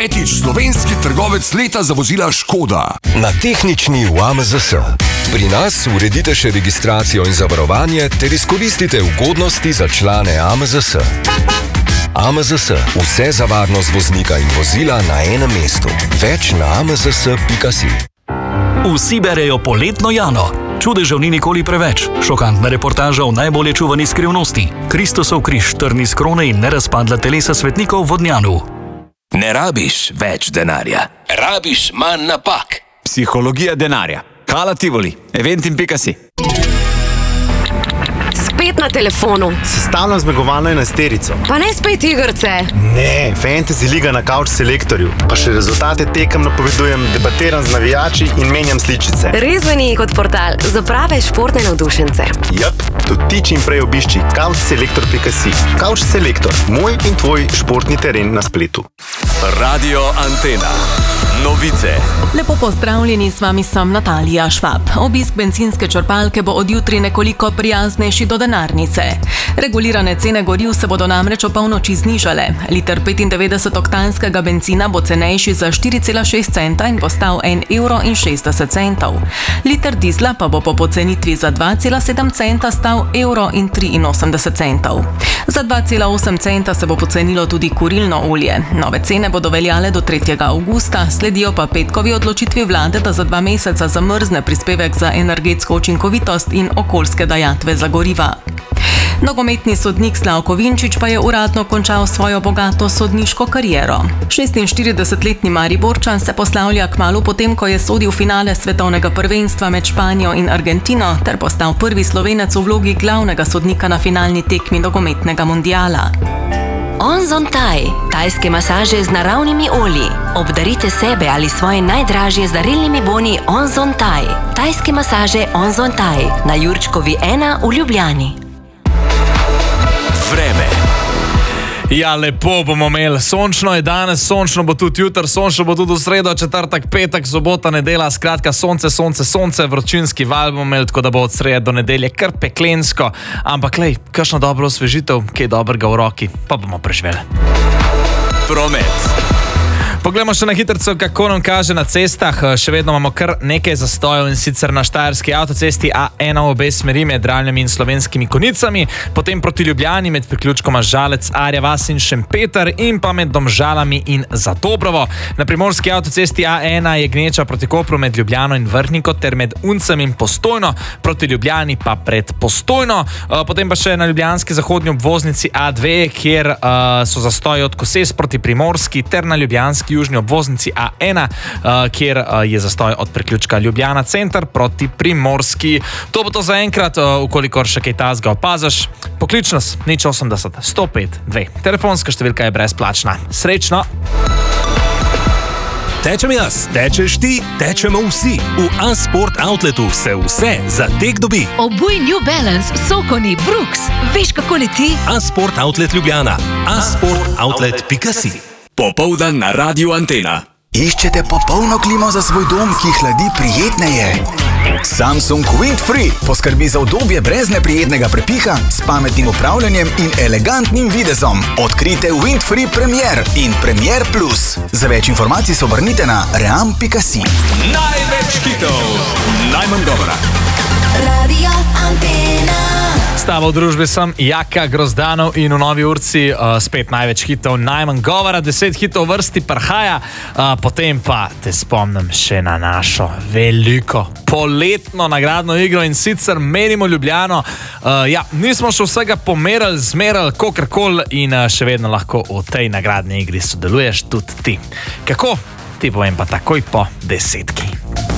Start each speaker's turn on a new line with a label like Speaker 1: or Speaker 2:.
Speaker 1: Petič, slovenski trgovec leta za vozila Škoda.
Speaker 2: Na tehnični v AMZS. Pri nas uredite še registracijo in zavarovanje ter izkoristite ugodnosti za člane AMZS. AMZS. Vse za varnost voznika in vozila na enem mestu. Več na amzs.si.
Speaker 3: Vsi berejo poletno Jano. Čudežev ni nikoli preveč. Šokantna reportaža o najbolje čuvani skrivnosti. Kristusov križ, trni s krone in nerazpadla telesa svetnikov v Vodnjanu.
Speaker 1: Ne rabiš več denarja. Rabiš manj napak.
Speaker 4: Psihologija denarja. Hala Tivoli. Eventim.si.
Speaker 5: Spet na telefonu.
Speaker 6: Sestavljam zmagovalno enajsterico.
Speaker 5: Pa ne spet igrice.
Speaker 6: Ne, Fantasy liga na Couch Selektorju. Pa še rezultate tekem napovedujem, debatiram z navijači in menjam sličice.
Speaker 5: Res zveni kot portal za prave športne navdušence.
Speaker 6: Jep, tudi ti čim prej obišči couchselektor.si. Couch Selektor, moj in tvoj športni teren na spletu.
Speaker 1: Radio Antena. Novice.
Speaker 7: Lepo pozdravljeni, s vami sem Natalija Švab. Obisk bencinske črpalke bo od jutri nekoliko prijaznejši do denarnice. Regulirane cene goriv se bodo namreč o polnoči znižale. Liter 95-oktanskega benzina bo cenejši za 4,6 centa in bo stal 1,60 €. Liter dizla pa bo po pocenitvi za 2,7 centa stal 1,83 €. Za 2,8 centa se bo pocenilo tudi kurilno olje. Nove cene bodo veljale do 3. avgusta, sledijo pa petkovi odločitvi vlade, da za 2 meseca zamrzne prispevek za energetsko učinkovitost in okoljske dajatve za goriva. Nogometni sodnik Slavko Vinčić pa je uradno končal svojo bogato sodniško kariero. 46-letni Mariborčan se poslavlja kmalu potem, ko je sodil finale svetovnega prvenstva med Španijo in Argentino ter postal prvi Slovenec v vlogi glavnega sodnika na finalni tekmi nogometnega mundiala.
Speaker 8: Onzon Thai. Tajske masaže z naravnimi olji. Obdarite sebe ali svoje najdražje z darilnimi boni Onzon Thai. Tajske masaže Onzon Thai na Jurčkovi 1 v Ljubljani.
Speaker 1: Vreme.
Speaker 9: Ja, lepo bomo imeli. Sončno je danes, sončno bo tudi jutri, sončno bo tudi v sredo, četrtek, petek, sobota, nedelja. Skratka, sonce, vročinski val bomo imeli, tako da bo od srede do nedelje kar peklensko. Ampak lej, kakšno dobro osvežitev, kaj dobrega v roki, pa bomo preživeli.
Speaker 1: Promet.
Speaker 9: Poglejmo še na hitrco, kako nam kaže na cestah. Še vedno imamo kar nekaj zastojev, in sicer na štajerski avtocesti A1 v obe smeri med Draljami in Slovenskimi Konjicami, potem proti Ljubljani med priključkoma Žalec, Arja vas in Šempeter in pa med Domžalami in Zadobrovo. Na primorski avtocesti A1 je gneča proti Kopru med Ljubljano in Vrhniko ter med Uncem in Postojno, proti Ljubljani pa pred Postojno. Potem pa še na ljubljanski zahodni obvoznici A2, kjer so zastoji od Koses proti Primorski ter na ljubljanski južni obvoznici A1, kjer je zastoj od priključka Ljubljana center proti Primorski. To bo to za enkrat, ukolikor še kaj tazga opaziš. Poklič nas 080 105 2. Telefonska številka je brezplačna. Srečno!
Speaker 10: Tečem jaz, tečeš ti, tečemo vsi. V A-Sport Outletu se vse za tek dobi.
Speaker 11: Obuj New Balance, Sokoni, Brooks. Veš, kako leti?
Speaker 10: A-Sport Outlet Ljubljana. A-Sportoutlet.si.
Speaker 1: Popoldan na Radio Antena.
Speaker 12: Iščete popolno klimo za svoj dom, ki hladi prijetneje? Samsung Windfree poskrbi za udobje brez neprijetnega prepiha, s pametnim upravljanjem in elegantnim videzom. Odkrite Windfree Premier in Premier Plus. Za več informacij se obrnite na ream.si.
Speaker 1: Največ hitov, najmanj govora.
Speaker 11: Radio Antena.
Speaker 9: S tabo v družbi sem Jaka Grozdanov in v novi urci spet največ hitov, najmanj govora. 10 hitov vrsti prhaja, potem pa te spomnim še na našo veliko poletno nagradno igro, in sicer Merimo Ljubljano. Nismo še vsega pomerali, zmerali, kakorkoli, in še vedno lahko v tej nagradni igri sodeluješ tudi ti. Kako? Ti povem pa takoj po 10.